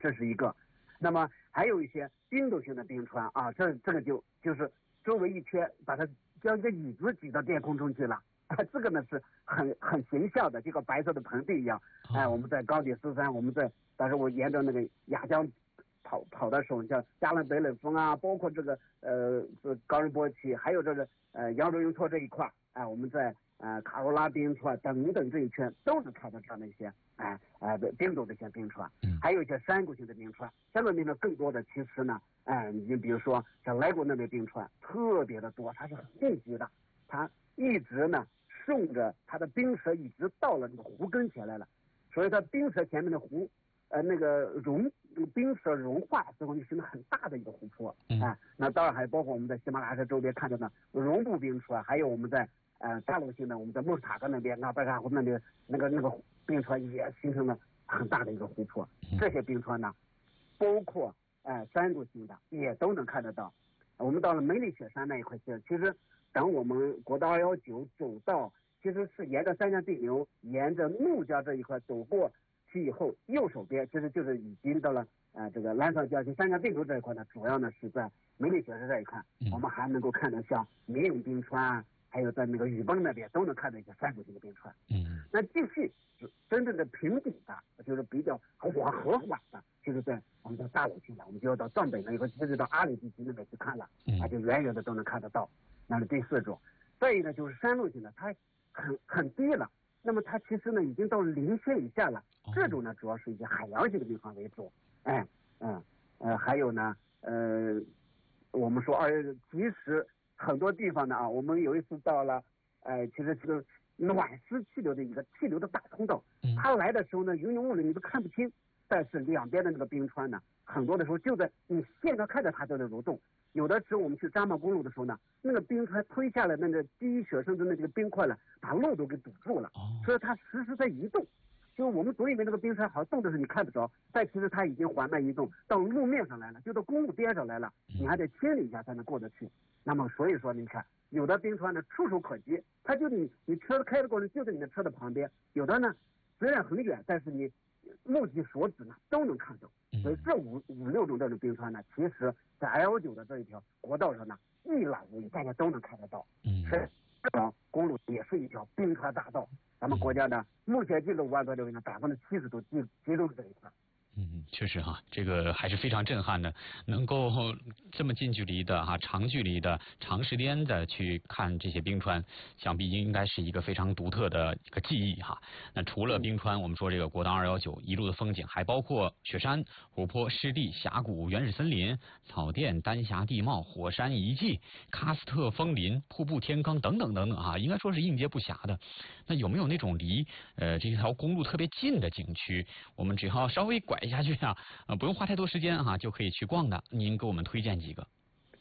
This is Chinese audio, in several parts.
这是一个。那么还有一些冰斗型的冰川啊，这个就是周围一圈把它将一个椅子举到天空中去了。这个呢是很形象的，就跟白色的盆地一样。我们在冈底斯山，当时我沿着那个雅江跑的时候，像加勒北冷峰啊，包括这个冈仁波齐，还有这个羊卓雍措这一块，我们在卡罗拉冰川等等这一圈都能看到这样的一些冰斗的一些冰川，还有一些山谷型的冰川。山谷冰川更多的其实呢，你比如说像莱古那边冰川特别的多，它是很密集的，它一直呢顺着它的冰舌一直到了那个湖跟前来了，所以它冰舌前面的湖那个冰舌融化之后就形成很大的一个湖泊。那当然还包括我们在喜马拉雅山周边看到的绒布冰川，还有我们在大陆性的我们在莫斯塔格那边阿巴扎湖那边那个冰川也形成了很大的一个湖泊。这些冰川呢包括山谷型的也都能看得到。我们到了梅里雪山那一块去，其实等我们国道219走到，其实是沿着三江地流，沿着怒江这一块走过去以后，右手边其实就是已经到了这个蓝色江三江地流这一块呢，主要呢是在梅里雪山这一块，我们还能够看到像明永冰川，还有在那个雨崩那边都能看到一些山谷型的冰川。那继续真正的平底的，就是比较和缓的，就是在我们在大陆性的，我们就要到藏北那一块，甚至到阿里地区那边去看了，就远远的都能看得到。那是第四种。再一个呢就是山路型的，它很低了，那么它其实呢已经到0线以下了。这种呢主要是一些海洋性的冰川为主。还有呢我们说其实很多地方呢我们有一次到了其实这个暖湿气流的一个气流的大通道，它来的时候呢云雾里你都看不清，但是两边的那个冰川呢很多的时候就在你现在看着它就在蠕动。有的时候我们去扎马公路的时候呢，那个冰川推下来那个积雪甚至那个冰块呢把路都给堵住了，所以它时时在移动。就我们总以为那个冰川好像动的时候你看不着，但其实它已经缓慢移动到路面上来了，就到公路边上来了，你还得千里一下才能过得去。那么所以说你看有的冰川呢触手可及，它就你车开的过程就在你的车的旁边，有的呢虽然很远，但是你目及所指呢都能看到。所以这五六种这种冰川呢，其实在 L9的这一条国道上呢一览无遗，大家都能看得到。这条公路也是一条冰川大道，咱们国家呢目前这个5万多公里呢70%都集中在这一块。 确实哈，这个还是非常震撼的，能够这么近距离的长距离的、长时间的去看这些冰川，想必应该是一个非常独特的一个记忆哈。那除了冰川，我们说这个国道219一路的风景，还包括雪山、湖泊、湿地、峡谷、原始森林、草甸、丹霞地貌、火山遗迹、喀斯特枫林、瀑布天坑等等等等应该说是应接不暇的。那有没有那种离这条公路特别近的景区，我们只要稍微拐下去不用花太多时间就可以去逛的？您给我们推荐几个？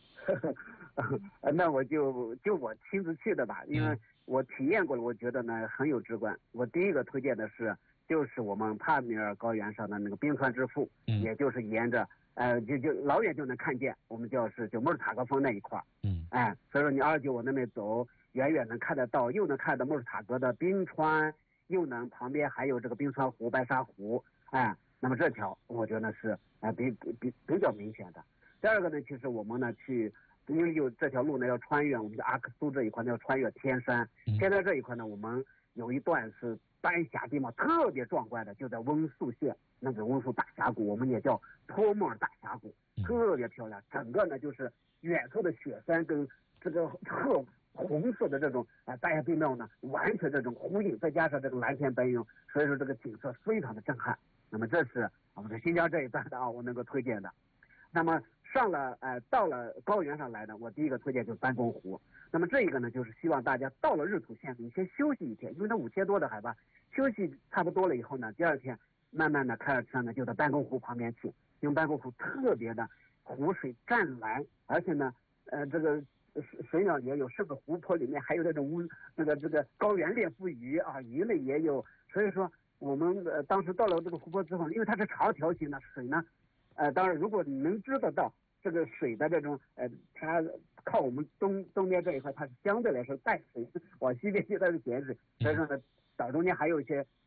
那我就我亲自去的吧，因为我体验过了，我觉得呢很有直观。我第一个推荐的就是我们帕米尔高原上的那个冰川之父，也就是沿着就老远就能看见，我们就莫尔塔格峰那一块。所以说你229往那边走，远远能看得到，又能看到莫尔塔格的冰川，又能旁边还有这个冰川湖、白沙湖。那么这条我觉得是比较明显的。第二个呢，其实我们呢因为有这条路呢要穿越我们的阿克苏这一块，要穿越天山。天山这一块呢，我们有一段是丹霞地貌特别壮观的，就在温宿县那个温宿大峡谷，我们也叫托莫尔大峡谷，特别漂亮。整个呢就是远处的雪山跟这个红色的这种丹霞地貌呢完全这种呼应，再加上这个蓝天白云，所以说这个景色非常的震撼。那么这是我们在新疆这一段的我能够推荐的。那么到了高原上来的，我第一个推荐就是班公湖。那么这一个呢，就是希望大家到了日土县你先休息一天，因为它5000多的海拔，休息差不多了以后呢，第二天慢慢的开着车呢就到班公湖旁边去，因为班公湖特别的湖水湛蓝，而且呢这个水鸟也有，甚至湖泊里面还有这种这个高原猎夫鱼鱼类也有。所以说我们当时到了这个湖泊之后，因为它是长条形的水呢，当然如果你能知得到这个水的这种它靠我们东边这一块，它是相对来说淡水，往西边去它是咸水，所以说呢岛中间还有一些